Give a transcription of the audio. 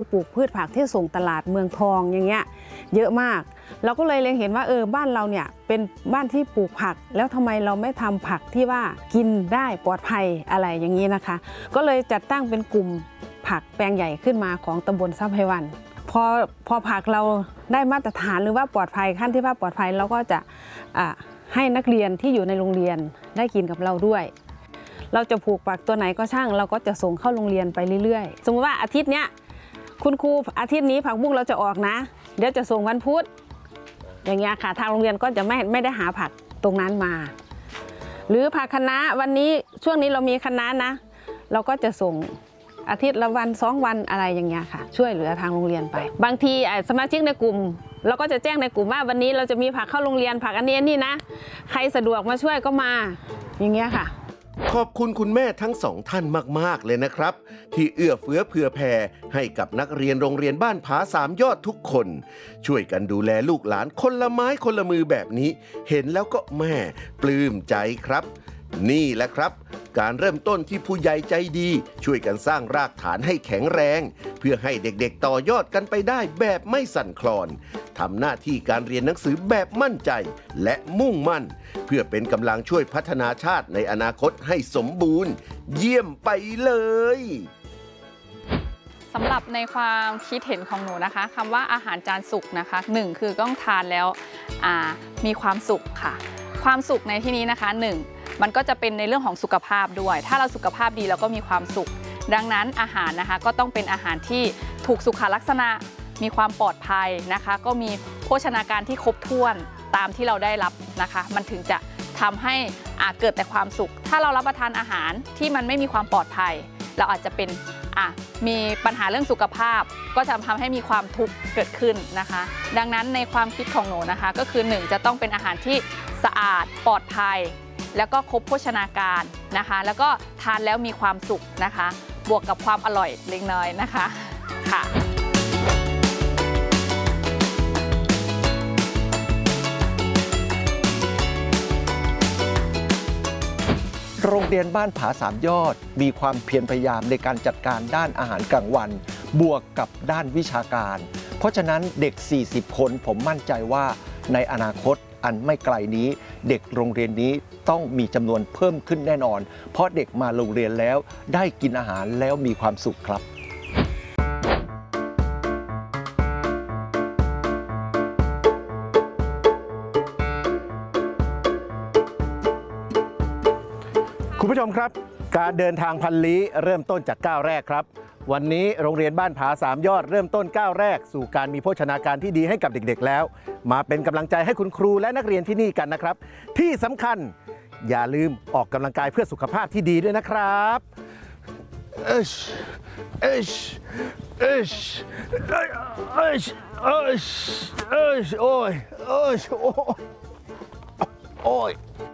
ปลูกพืชผักที่ส่งตลาดเมืองทองอย่างเงี้ยเยอะมากเราก็เลยเล็งเห็นว่าบ้านเราเนี่ยเป็นบ้านที่ปลูกผักแล้วทำไมเราไม่ทำผักที่ว่ากินได้ปลอดภัยอะไรอย่างนี้นะคะก็เลยจัดตั้งเป็นกลุ่มผักแปลงใหญ่ขึ้นมาของตำบลทรัพย์ไพวันพอผักเราได้มาตรฐานหรือว่าปลอดภัยขั้นที่ว่าปลอดภัยเราก็จะให้นักเรียนที่อยู่ในโรงเรียนได้กินกับเราด้วยเราจะปลูกผักตัวไหนก็ช่างเราก็จะส่งเข้าโรงเรียนไปเรื่อยๆสมมติว่าอาทิตย์เนี้ยคุณครูอาทิตย์นี้ผักบุ้งเราจะออกนะเดี๋ยวจะส่งวันพุธอย่างเงี้ยค่ะทางโรงเรียนก็จะไม่ได้หาผักตรงนั้นมาหรือผักคะน้าวันนี้ช่วงนี้เรามีคะน้านะเราก็จะส่งอาทิตย์ละวัน2 วันอะไรอย่างเงี้ยค่ะช่วยเหลือทางโรงเรียนไปบางทีสมาชิกในกลุ่มเราก็จะแจ้งในกลุ่มว่าวันนี้เราจะมีผักเข้าโรงเรียนผักอันนี้นะใครสะดวกมาช่วยก็มาอย่างเงี้ยค่ะขอบคุณคุณแม่ทั้งสองท่านมากๆเลยนะครับที่เอื้อเฟื้อเผื่อแผ่ให้กับนักเรียนโรงเรียนบ้านผา3 ยอดทุกคนช่วยกันดูแลลูกหลานคนละไม้คนละมือแบบนี้เห็นแล้วก็แม่ปลื้มใจครับนี่แหละครับการเริ่มต้นที่ผู้ใหญ่ใจดีช่วยกันสร้างรากฐานให้แข็งแรงเพื่อให้เด็กๆต่อยอดกันไปได้แบบไม่สั่นคลอนทำหน้าที่การเรียนหนังสือแบบมั่นใจและมุ่งมั่นเพื่อเป็นกำลังช่วยพัฒนาชาติในอนาคตให้สมบูรณ์เยี่ยมไปเลยสำหรับในความคิดเห็นของหนูนะคะคำว่าอาหารจานสุกนะคะ1คือต้องทานแล้วมีความสุขค่ะความสุขในที่นี้นะคะ1มันก็จะเป็นในเรื่องของสุขภาพด้วยถ้าเราสุขภาพดีเราก็มีความสุขดังนั้นอาหารนะคะก็ต้องเป็นอาหารที่ถูกสุขลักษณะมีความปลอดภัยนะคะก็มีโภชนาการที่ครบถ้วนตามที่เราได้รับนะคะมันถึงจะทำให้เกิดแต่ความสุขถ้าเรารับประทานอาหารที่มันไม่มีความปลอดภัยเราอาจจะเป็นมีปัญหาเรื่องสุขภาพก็จะทำให้มีความทุกข์เกิดขึ้นนะคะดังนั้นในความคิดของหนูนะคะก็คือ1จะต้องเป็นอาหารที่สะอาดปลอดภัยแล้วก็ครบโภชนาการนะคะแล้วก็ทานแล้วมีความสุขนะคะบวกกับความอร่อยเล็กน้อยนะคะค่ะโรงเรียนบ้านผา3 ยอดมีความเพียรพยายามในการจัดการด้านอาหารกลางวันบวกกับด้านวิชาการเพราะฉะนั้นเด็ก40 คนผมมั่นใจว่าในอนาคตอันไม่ไกลนี้เด็กโรงเรียนนี้ต้องมีจำนวนเพิ่มขึ้นแน่นอนเพราะเด็กมาโรงเรียนแล้วได้กินอาหารแล้วมีความสุขครับคุณผู้ชมครับการเดินทางพันลี้เริ่มต้นจากก้าวแรกครับวันนี้โรงเรียนบ้านผา3 ยอดเริ่มต้นก้าวแรกสู่การมีโภชนาการที่ดีให้กับเด็กๆแล้วมาเป็นกำลังใจให้คุณครูและนักเรียนที่นี่กันนะครับที่สำคัญอย่าลืมออกกำลังกายเพื่อสุขภาพที่ดีด้วยนะครับโอ้ย